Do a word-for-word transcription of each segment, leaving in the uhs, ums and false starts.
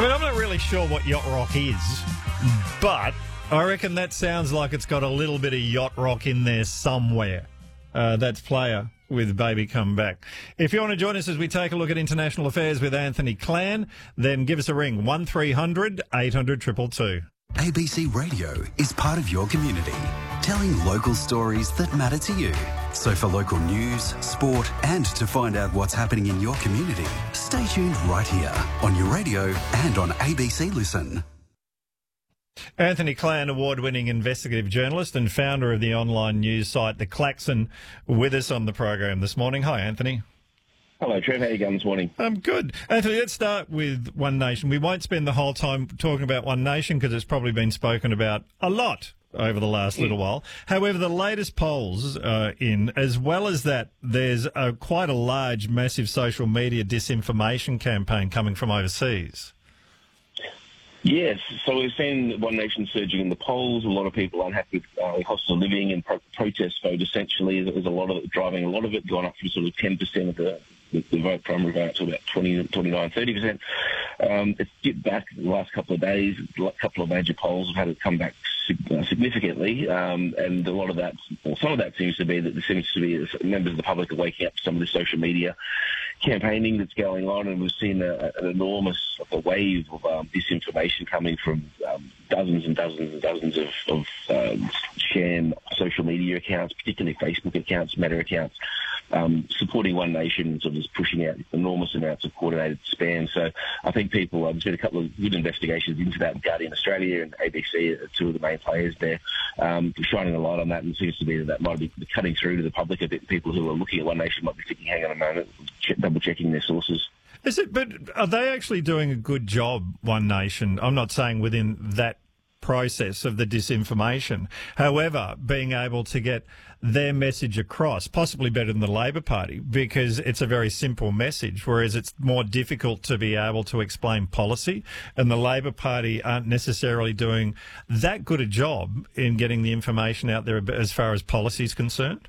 I mean, I'm not really sure what yacht rock is, but I reckon that sounds like it's got a little bit of yacht rock in there somewhere. Uh, that's Player with Baby Come Back. If you want to join us as we take a look at international affairs with Anthony Clan, then give us a ring, one three hundred eight hundred two two two. A B C Radio is part of your community, telling local stories that matter to you. So for local news, sport and to find out what's happening in your community, stay tuned right here on your radio and on A B C Listen. Anthony Clan, award-winning investigative journalist and founder of the online news site The Klaxon, with us on the program this morning. Hi, Anthony. Hello, Trev. How are you going this morning? I'm good. Anthony, let's start with One Nation. We won't spend the whole time talking about One Nation because it's probably been spoken about a lot over the last little while. However, the latest polls uh, in, as well as that, there's a, quite a large, massive social media disinformation campaign coming from overseas. Yes, so we've seen One Nation surging in the polls. A lot of people unhappy with uh, cost of living and pro- protest vote. Essentially, there's a lot of it driving. A lot of it gone up from sort of ten percent of the, the, the vote, primary vote, to about twenty, twenty-nine, thirty percent. Um, it's dipped back the last couple of days. A couple of major polls have had it come back significantly, um, and a lot of that, or some of that, seems to be that there seems to be members of the public are waking up to some of the social media campaigning that's going on, and we've seen a, an enormous a wave of um, disinformation coming from um, dozens and dozens and dozens of, of um, sham social media accounts, particularly Facebook accounts, Meta accounts, um, supporting One Nation, sort of pushing out enormous amounts of coordinated spam. So I think people, um, there's been a couple of good investigations into that. Guardian Australia and A B C are two of the main players there, um, shining a light on that, and it seems to be that that might be cutting through to the public a bit. People who are looking at One Nation might be thinking, hang on a moment, check, double checking their sources. Is it? But are they actually doing a good job, One Nation? I'm not saying within that process of the disinformation. However, being able to get their message across, possibly better than the Labor Party, because it's a very simple message, whereas it's more difficult to be able to explain policy, and the Labor Party aren't necessarily doing that good a job in getting the information out there as far as policy is concerned?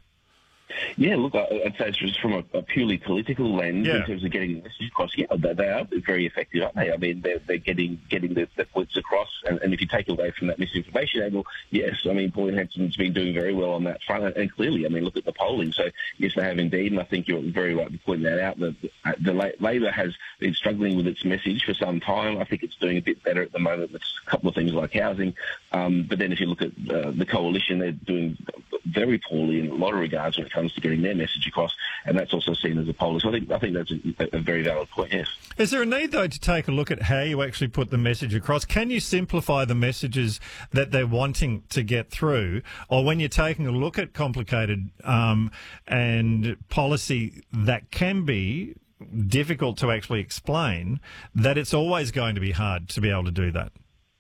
Yeah, look, I'd say it's just from a, a purely political lens yeah. in terms of getting the message across. Yeah, they, they are very effective, aren't they? I mean, they're, they're getting getting the, the points across, and, and if you take away from that misinformation angle, yes, I mean, Pauline Hanson's been doing very well on that front, and clearly, I mean, look at the polling. So, yes, they have indeed, and I think you're very right to point that out. The, the Labor has been struggling with its message for some time. I think it's doing a bit better at the moment with a couple of things like housing, um, but then if you look at uh, the Coalition, they're doing very poorly in a lot of regards when it comes to getting their message across, and that's also seen as a poll. So I think I think that's a, a very valid point, yes. Is there a need, though, to take a look at how you actually put the message across? Can you simplify the messages that they're wanting to get through? Or when you're taking a look at complicated um, and policy that can be difficult to actually explain, that it's always going to be hard to be able to do that?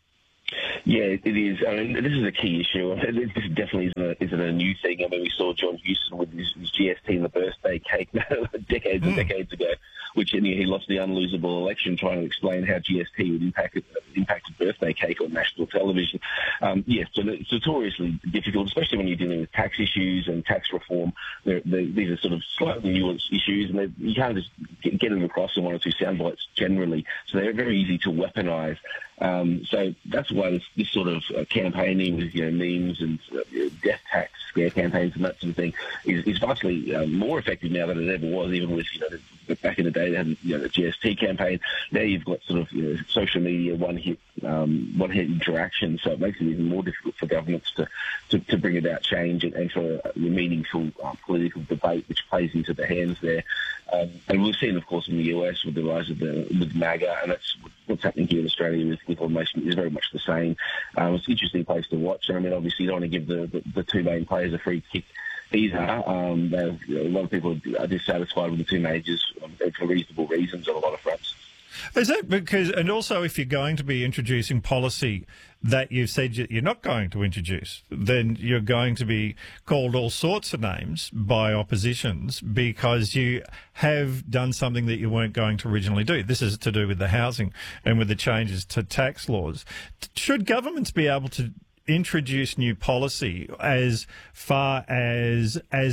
Yeah, it is. I mean, this is a key issue. This definitely isn't a, isn't a new thing. I mean, we saw John Hewson with his, his G S T and the birthday cake decades and mm. decades ago, which and he lost the unlosable election trying to explain how G S T would impact impact a birthday cake on national television. Um, yes, so it's notoriously difficult, especially when you're dealing with tax issues and tax reform. They're, they're, these are sort of slightly nuanced issues, and you can't just get, get them across in one or two sound bites generally. So they're very easy to weaponise. Um, so that's why this, this sort of uh, campaigning with, you know, memes and uh, death tax scare campaigns and that sort of thing is, is vastly uh, more effective now than it ever was, even with, you know, the, back in the day they had, you know, the G S T campaign. Now you've got sort of, you know, social media one-hit um, one-hit interaction, so it makes it even more difficult for governments to, to, to bring about change and, and for a meaningful uh, political debate, which plays into the hands there. Um, and we've seen, of course, in the U S with the rise of the with MAGA, and that's what's happening here in Australia with, with One Nation is very much the same. Um, it's an interesting place to watch. I mean, obviously, you don't want to give the, the, the two main players a free kick either. Um, a lot of people are dissatisfied with the two majors um, for reasonable reasons on a lot of fronts. Is that because, and also if you're going to be introducing policy that you've said you're not going to introduce, then you're going to be called all sorts of names by oppositions because you have done something that you weren't going to originally do. This is to do with the housing and with the changes to tax laws. Should governments be able to introduce new policy as far as as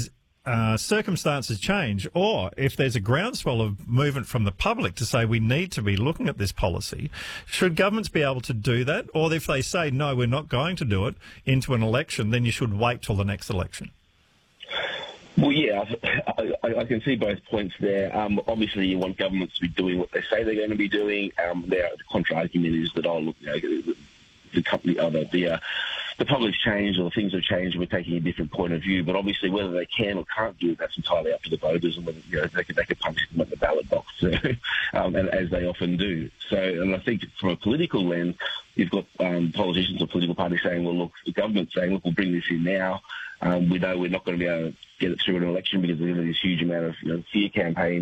uh, circumstances change, or if there's a groundswell of movement from the public to say we need to be looking at this policy, should governments be able to do that? Or if they say, no, we're not going to do it into an election, then you should wait till the next election? Well, yeah, I, I, I can see both points there. Um, obviously, you want governments to be doing what they say they're going to be doing. Um, their, the contra-argument is that, oh, look, you know, the, the company, oh, the, the, uh, the public's changed or things have changed and we're taking a different point of view. But obviously, whether they can or can't do it, that's entirely up to the voters, and whether, you know, they could, they could punish them at the ballot box, um, and, as they often do. So, and I think from a political lens, you've got um, politicians or political parties saying, well, look, the government's saying, look, we'll bring this in now. Um, we know we're not going to be able to get it through an election because there's going to be this huge amount of, you know, fear campaign